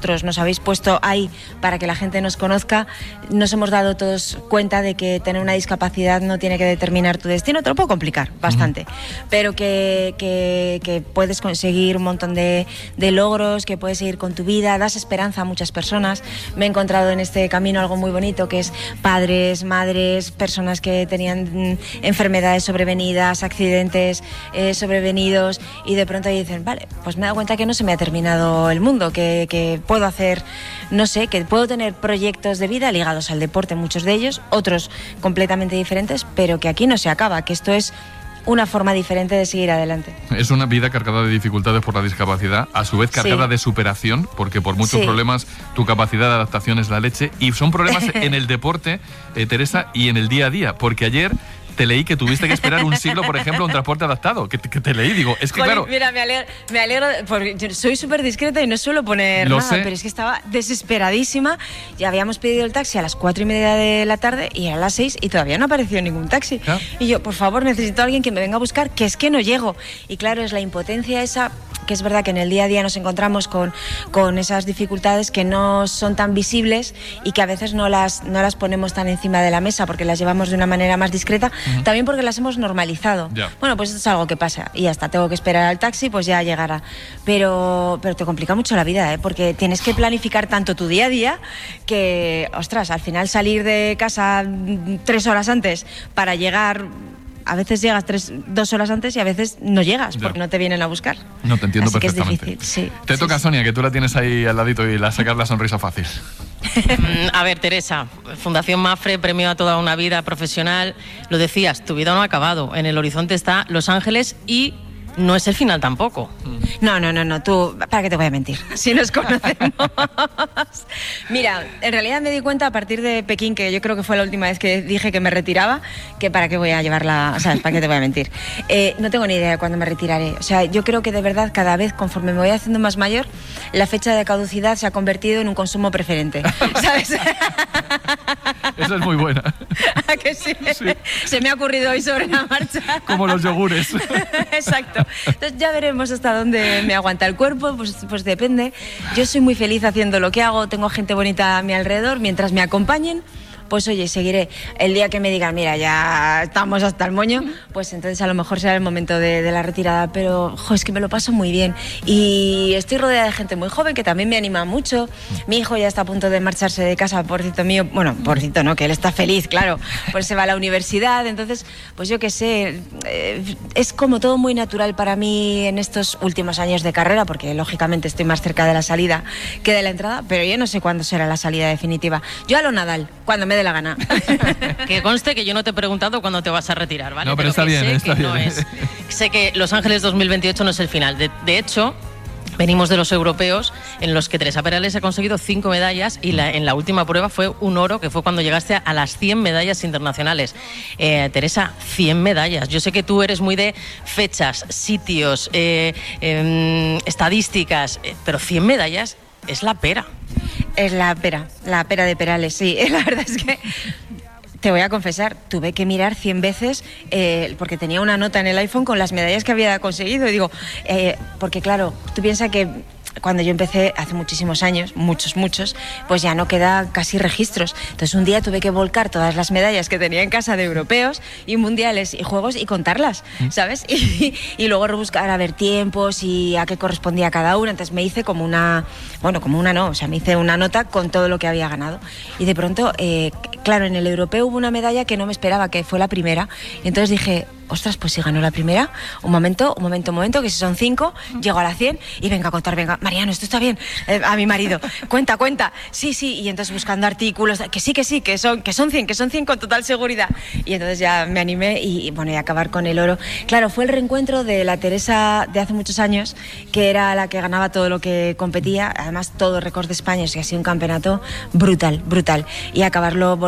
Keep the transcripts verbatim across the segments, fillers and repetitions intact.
nos habéis puesto ahí para que la gente nos conozca, nos hemos dado todos cuenta de que tener una discapacidad no tiene que determinar tu destino. Te lo puedo complicar bastante, uh-huh. pero que, que, que puedes conseguir un montón de, de logros, que puedes seguir con tu vida, das esperanza a muchas personas. Me he encontrado en este camino algo muy bonito, que es padres, madres, personas que tenían enfermedades sobrevenidas, accidentes eh, sobrevenidos, y de pronto dicen, vale, pues me he dado cuenta que no se me ha terminado el mundo, que, que puedo hacer, no sé, que puedo tener proyectos de vida ligados al deporte, muchos de ellos, otros completamente diferentes, pero que aquí no se acaba, que esto es una forma diferente de seguir adelante. Es una vida cargada de dificultades por la discapacidad, a su vez cargada sí. de superación, porque por muchos sí. problemas tu capacidad de adaptación es la leche, y son problemas en el deporte, eh, Teresa, y en el día a día, porque ayer te leí que tuviste que esperar un siglo, por ejemplo, un transporte adaptado. Que te, que te leí, digo, es que Joder, claro... Mira, me alegro, me alegro porque yo soy súper discreta y no suelo poner Lo nada, sé. pero es que estaba desesperadísima. Ya habíamos pedido el taxi a las cuatro y media de la tarde y eran las seis y todavía no apareció ningún taxi. ¿Ah? Y yo, por favor, necesito a alguien que me venga a buscar, que es que no llego. Y claro, es la impotencia esa, que es verdad que en el día a día nos encontramos con, con esas dificultades que no son tan visibles y que a veces no las, no las ponemos tan encima de la mesa porque las llevamos de una manera más discreta, uh-huh. también porque las hemos normalizado. Yeah. Bueno, pues esto es algo que pasa y ya está, tengo que esperar al taxi, pues ya llegará. Pero, pero te complica mucho la vida, ¿eh? Porque tienes que planificar tanto tu día a día que, ostras, al final salir de casa tres horas antes para llegar... A veces llegas tres, dos horas antes y a veces no llegas porque ya. no te vienen a buscar. No, te entiendo Así perfectamente. Que es difícil, sí. Te sí, toca, sí. Sonia, que tú la tienes ahí al ladito y la sacas la sonrisa fácil. A ver, Teresa, Fundación Mapfre, premio a toda una vida profesional. Lo decías, tu vida no ha acabado. En el horizonte está Los Ángeles y no es el final tampoco. No, no, no, no, tú, ¿para qué te voy a mentir? Si nos conocemos. Mira, en realidad me di cuenta a partir de Pekín, que yo creo que fue la última vez que dije que me retiraba, que para qué voy a llevarla, o sea, ¿para qué te voy a mentir? Eh, no tengo ni idea de cuándo me retiraré. O sea, yo creo que de verdad cada vez, conforme me voy haciendo más mayor, la fecha de caducidad se ha convertido en un consumo preferente, ¿sabes? Esa es muy buena. ¿A que sí? Sí. Se me ha ocurrido hoy sobre la marcha. Como los yogures. Exacto. Entonces ya veremos hasta dónde me aguanta el cuerpo, pues, pues depende. Yo soy muy feliz haciendo lo que hago, tengo gente bonita a mi alrededor, mientras me acompañen, pues oye, seguiré. El día que me digan, mira, ya estamos hasta el moño, pues entonces a lo mejor será el momento de, de la retirada, pero jo, es que me lo paso muy bien y estoy rodeada de gente muy joven que también me anima mucho. Mi hijo ya está a punto de marcharse de casa, pobrecito mío, bueno, pobrecito no, que él está feliz, claro, pues se va a la universidad, entonces, pues yo qué sé, eh, es como todo muy natural para mí en estos últimos años de carrera, porque lógicamente estoy más cerca de la salida que de la entrada, pero yo no sé cuándo será la salida definitiva. Yo a lo Nadal, cuando me dé la gana. Que conste que yo no te he preguntado cuándo te vas a retirar, ¿vale? No, pero, pero está bien, está bien. No es, sé que Los Ángeles dos mil veintiocho no es el final. De, de hecho, venimos de los europeos en los que Teresa Perales ha conseguido cinco medallas y la, en la última prueba fue un oro, que fue cuando llegaste a las cien medallas internacionales. Eh, Teresa, cien medallas. Yo sé que tú eres muy de fechas, sitios, eh, eh, estadísticas, eh, pero cien medallas es la pera. Es la pera, la pera de Perales, sí. La verdad es que te voy a confesar, tuve que mirar cien veces eh, porque tenía una nota en el iPhone con las medallas que había conseguido. Y digo, eh, porque claro, tú piensas que cuando yo empecé hace muchísimos años, muchos, muchos, pues ya no queda casi registros. Entonces un día tuve que volcar todas las medallas que tenía en casa de europeos y mundiales y juegos y contarlas, ¿sabes? Y, y luego rebuscar a ver tiempos y a qué correspondía cada una. Entonces me hice como una, bueno, como una no, o sea, me hice una nota con todo lo que había ganado. Y de pronto, eh, claro, en el europeo hubo una medalla que no me esperaba, que fue la primera. Y entonces dije, ostras, pues si ganó la primera, un momento, un momento, un momento, que si son cinco, llego a la cien y venga a contar, venga, Mariano, esto está bien, eh, a mi marido, cuenta, cuenta, sí, sí, y entonces buscando artículos, que sí, que sí, que son, que son cien, que son cien con total seguridad, y entonces ya me animé y, y bueno, y acabar con el oro. Claro, fue el reencuentro de la Teresa de hace muchos años, que era la que ganaba todo lo que competía, además todo récord de España, o sea, ha sido un campeonato brutal, brutal, y acabarlo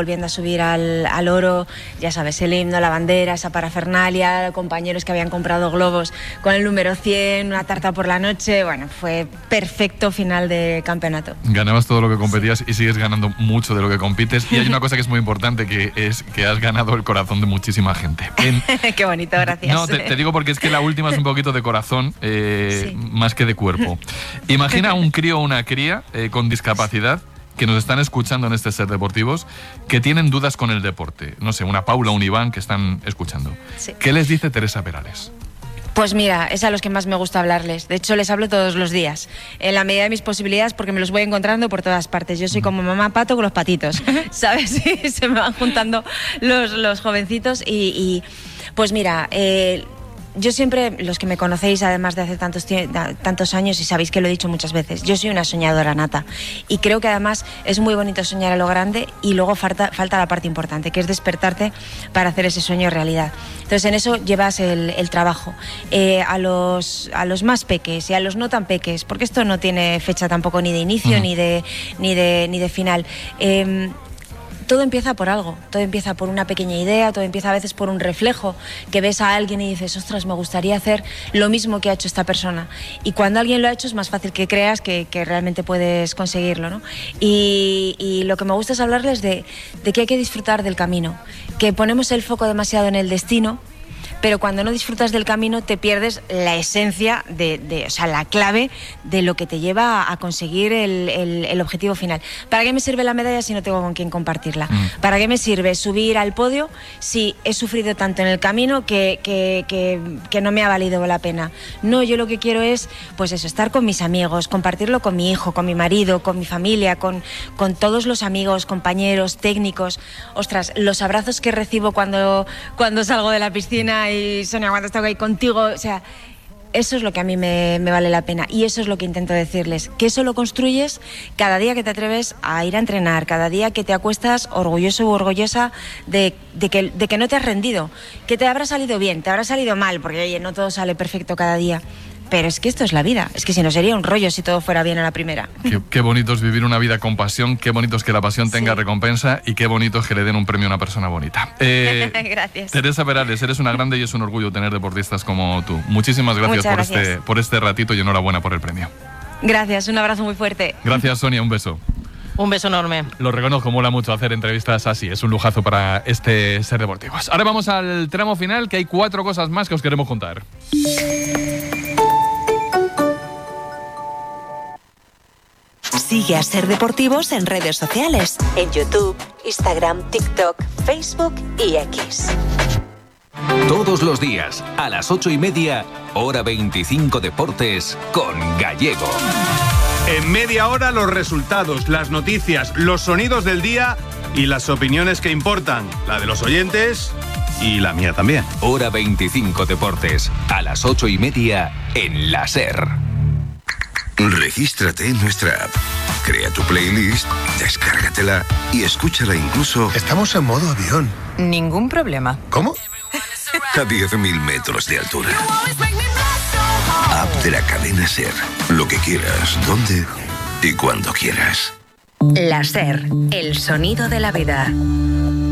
volviendo a subir al, al oro, ya sabes, el himno, la bandera, esa parafernalia, compañeros que habían comprado globos con el número cien, una tarta por la noche, bueno, fue perfecto final de campeonato. Ganabas todo lo que competías sí. y sigues ganando mucho de lo que compites, y hay una cosa que es muy importante, que es que has ganado el corazón de muchísima gente. En... Qué bonito, gracias. No, te, te digo porque es que la última es un poquito de corazón, eh, sí. más que de cuerpo. Imagina un crío o una cría eh, con discapacidad que nos están escuchando en este Ser Deportivos, que tienen dudas con el deporte. No sé, una Paula, un Iván que están escuchando. Sí. ¿Qué les dice Teresa Perales? Pues mira, es a los que más me gusta hablarles. De hecho, les hablo todos los días, en la medida de mis posibilidades, porque me los voy encontrando por todas partes. Yo soy como mamá pato con los patitos, ¿sabes? Y se me van juntando los, los jovencitos y, y pues mira... Eh, Yo siempre, los que me conocéis además de hace tantos, tantos años, y sabéis que lo he dicho muchas veces, yo soy una soñadora nata, y creo que además es muy bonito soñar a lo grande, y luego falta, falta la parte importante, que es despertarte para hacer ese sueño realidad. Entonces en eso llevas el, el trabajo. Eh, a, los, a los más peques y a los no tan peques, porque esto no tiene fecha tampoco ni de inicio mm. ni, de, ni, de, ni de final. Eh, Todo empieza por algo, todo empieza por una pequeña idea, todo empieza a veces por un reflejo, que ves a alguien y dices, ostras, me gustaría hacer lo mismo que ha hecho esta persona. Y cuando alguien lo ha hecho es más fácil que creas que, que realmente puedes conseguirlo, ¿no? Y, y lo que me gusta es hablarles de, de que hay que disfrutar del camino, que ponemos el foco demasiado en el destino, pero cuando no disfrutas del camino te pierdes la esencia, de, de, o sea, la clave de lo que te lleva a conseguir el, el, el objetivo final. ¿Para qué me sirve la medalla si no tengo con quién compartirla? Mm. ¿Para qué me sirve subir al podio si he sufrido tanto en el camino que, que, que, que no me ha valido la pena? No, yo lo que quiero es, pues eso, estar con mis amigos, compartirlo con mi hijo, con mi marido, con mi familia, con, con todos los amigos, compañeros, técnicos. Ostras, los abrazos que recibo cuando, cuando salgo de la piscina y Sonia, cuando estoy ahí contigo, o sea, eso es lo que a mí me, me vale la pena, y eso es lo que intento decirles, que eso lo construyes cada día que te atreves a ir a entrenar, cada día que te acuestas orgulloso u orgullosa de, de, que, de que no te has rendido, que te habrá salido bien, te habrá salido mal, porque oye, no todo sale perfecto cada día. Pero es que esto es la vida, es que si no sería un rollo si todo fuera bien a la primera. Qué, qué bonito es vivir una vida con pasión, qué bonito es que la pasión tenga sí. recompensa, y qué bonito es que le den un premio a una persona bonita. Eh, gracias. Teresa Perales, eres una grande y es un orgullo tener deportistas como tú. Muchísimas gracias, por, gracias. Este, por este ratito, y enhorabuena por el premio. Gracias, un abrazo muy fuerte. Gracias, Sonia, un beso. Un beso enorme. Lo reconozco, mola mucho hacer entrevistas así, es un lujazo para este Ser Deportivos. Ahora vamos al tramo final, que hay cuatro cosas más que os queremos contar. Sigue a Ser Deportivos en redes sociales, en YouTube, Instagram, TikTok, Facebook y X. Todos los días, a las ocho y media, hora veinticinco Deportes, con Gallego. En media hora, los resultados, las noticias, los sonidos del día y las opiniones que importan, la de los oyentes y la mía también. Hora veinticinco Deportes, a las ocho y media, en la SER. Regístrate en nuestra app, crea tu playlist, descárgatela y escúchala incluso... Estamos en modo avión. Ningún problema. ¿Cómo? A diez mil metros de altura. App de la cadena SER. Lo que quieras, donde y cuando quieras. La SER, el sonido de la vida.